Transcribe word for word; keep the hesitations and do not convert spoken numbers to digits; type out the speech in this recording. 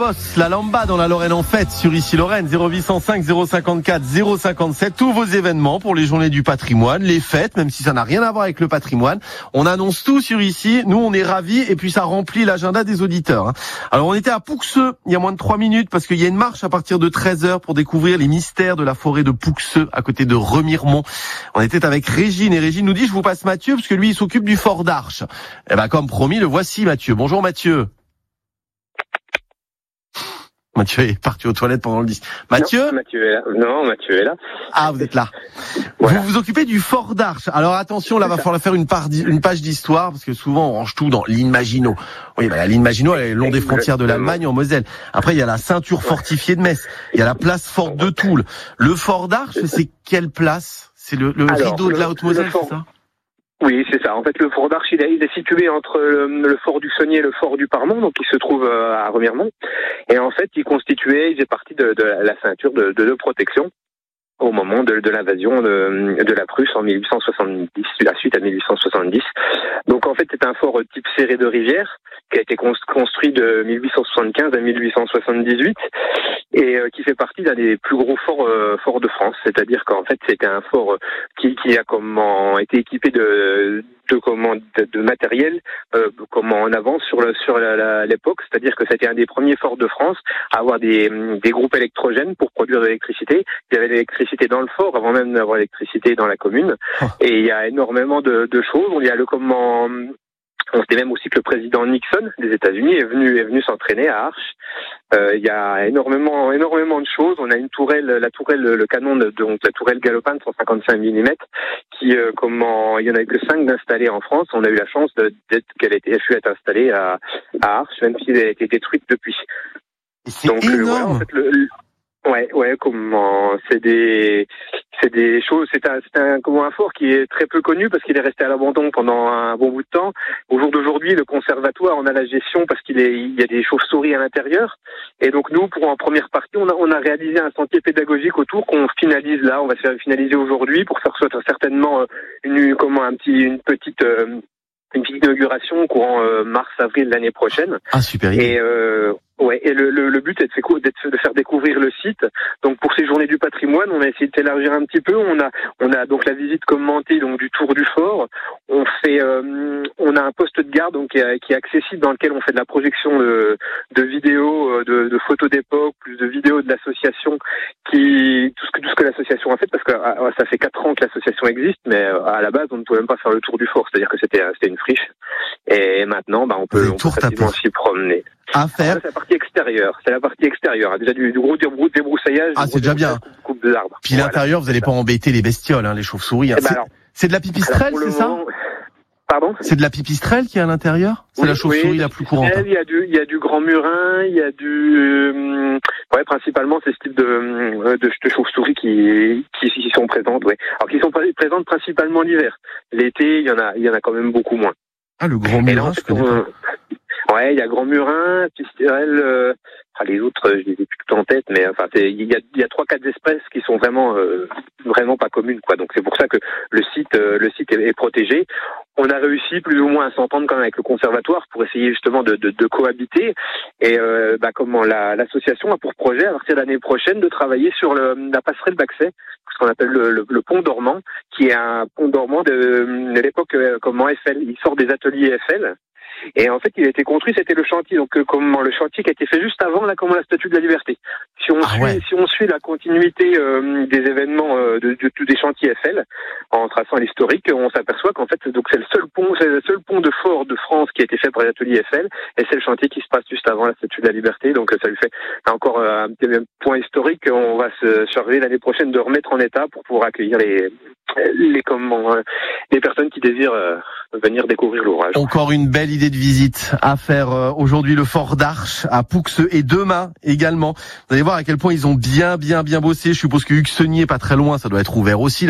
Boss, la Lamba dans la Lorraine en fête sur Ici Lorraine, zéro huit cent cinq zéro cinquante-quatre zéro cinquante-sept, tous vos événements pour les journées du patrimoine, les fêtes, même si ça n'a rien à voir avec le patrimoine. On annonce tout sur Ici, nous on est ravis et puis ça remplit l'agenda des auditeurs. Alors on était à Pouxeux il y a moins de trois minutes parce qu'il y a une marche à partir de treize heures pour découvrir les mystères de la forêt de Pouxeux à côté de Remiremont. On était avec Régine et Régine nous dit je vous passe Mathieu parce que lui il s'occupe du fort d'Arche. Et ben comme promis le voici Mathieu. Bonjour Mathieu. Mathieu est parti aux toilettes pendant le disque. Mathieu non, Mathieu est là. Non, Mathieu est là. Ah, vous êtes là. Voilà. Vous vous occupez du fort d'Arche. Alors attention, là, va falloir faire une, part, une page d'histoire, parce que souvent, on range tout dans ligne Maginot. Oui, bah, la ligne Maginot, elle est long des frontières de l'Allemagne en Moselle. Après, il y a la ceinture fortifiée de Metz. Il y a la place forte de Toul. Le fort d'Arche, c'est quelle place? C'est le, le Alors, rideau le, de la Haute-Moselle, c'est ça? Oui, c'est ça. En fait, le fort d'Arche, il est, il est situé entre le, le fort du Saunier et le fort du Parmont, donc il se trouve à Remiremont. Et en fait, il constituait, il faisait partie de, de la ceinture de, de, de protection au moment de, de l'invasion de, de la Prusse en mille huit cent soixante-dix, la suite à mille huit cent soixante-dix. Donc en fait, c'est un fort type serré de rivière qui a été construit de mille huit cent soixante-quinze à mille huit cent soixante-dix-huit et euh, qui fait partie d'un des plus gros forts euh, forts de France. C'est-à-dire qu'en fait, c'était un fort qui, qui a comment été équipé de de comment de, de matériel euh, comment en avance sur le sur la, la, l'époque. C'est-à-dire que c'était un des premiers forts de France à avoir des des groupes électrogènes pour produire de l'électricité. Il y avait de l'électricité dans le fort avant même d'avoir l'électricité dans la commune. Oh. Et il y a énormément de, de choses. Il y a le comment On sait même aussi que le président Nixon des États-Unis est venu est venu s'entraîner à Arche. Euh, il y a énormément énormément de choses. On a une tourelle, la tourelle, le canon de donc la tourelle Galopin de cent cinquante-cinq millimètres, qui euh, comment il y en a que cinq d'installés en France. On a eu la chance de, d'être qu'elle ait été être installée à, à Arche, même si elle a été détruite depuis. C'est donc énorme. Euh, voilà, en fait, le, le Ouais, ouais, comment c'est des, c'est des choses. C'est un, c'est un, comment un fort qui est très peu connu parce qu'il est resté à l'abandon pendant un bon bout de temps. Au jour d'aujourd'hui, le conservatoire en a la gestion parce qu'il est, il y a des chauves-souris à l'intérieur. Et donc nous, pour en première partie, on a, on a réalisé un sentier pédagogique autour qu'on finalise là. On va se faire finaliser aujourd'hui pour faire certainement une, comment un petit, une petite. Euh, une petite inauguration courant euh, mars-avril l'année prochaine. Ah super. Et euh, ouais, et le, le, le but est de, faire, de faire découvrir le site. Donc pour ces journées du patrimoine, on a essayé de s'élargir un petit peu. On a on a donc la visite commentée donc du tour du fort. On fait euh, on a un poste de garde donc qui est, qui est accessible dans lequel on fait de la projection de, de vidéos, de, de photos d'époque, plus de vidéos de l'association qui tout ce que tout ce que l'association a fait parce que ça fait quatre ans que l'association existe, mais à la base on ne pouvait même pas faire le tour du fort, c'est-à-dire que c'était c'était une friche. Et maintenant, bah, on peut, on peut facilement s'y promener. À faire. C'est la partie extérieure. C'est la partie extérieure. Déjà du, du gros débroussaillage. Ah, c'est déjà bien. Coupe de l'arbre. Puis voilà, l'intérieur, vous n'allez pas embêter les bestioles, hein, les chauves-souris. Hein. Eh ben c'est, alors, c'est de la pipistrelle, c'est ça? moment... Pardon? C'est de la pipistrelle qui est à l'intérieur? C'est oui, la chauve-souris oui, la plus courante. Il y a du, il y a du grand murin, il y a du, euh, ouais, principalement, c'est ce type de, de, de chauves-souris qui, qui, qui sont présentes, ouais. Alors, qui sont présentes principalement l'hiver. L'été, il y en a, il y en a quand même beaucoup moins. Ah, le grand murin, là, je connais pas. Ouais, il y a grand murin, pipistrelle, euh, enfin, les autres, je les ai plus tout en tête, mais enfin, c'est, il y a, il y a trois, quatre espèces qui sont vraiment, euh, vraiment pas communes, quoi. Donc, c'est pour ça que le site, euh, le site est, est protégé. On a réussi plus ou moins à s'entendre quand même avec le conservatoire pour essayer justement de, de, de cohabiter. Et, euh, bah, comment la, l'association a pour projet, à partir de l'année prochaine, de travailler sur le, la passerelle d'accès, ce qu'on appelle le, le, le pont dormant, qui est un pont dormant de, de l'époque, euh, comment F L. Il sort des ateliers F L. Et en fait, il a été construit, c'était le chantier, donc euh, comment le chantier qui a été fait juste avant là, comment la Statue de la Liberté. Si on ah suit, ouais. si on suit la continuité euh, des événements euh, de, de, de des chantiers F L, en traçant l'historique, on s'aperçoit qu'en fait, donc c'est le seul pont, c'est le seul pont de fort de France qui a été fait par les ateliers F L, et c'est le chantier qui se passe juste avant la Statue de la Liberté. Donc ça lui fait encore euh, un petit point historique. On va se charger l'année prochaine de remettre en état pour pouvoir accueillir les les comment euh, les personnes qui désirent euh, venir découvrir l'ouvrage. Encore une belle idée de visite à faire euh, aujourd'hui, le fort d'Arche à Pouxeux, et demain également. Vous allez voir à quel point ils ont bien bien bien bossé. Je suppose que Hugues Senier est pas très loin, ça doit être ouvert aussi là.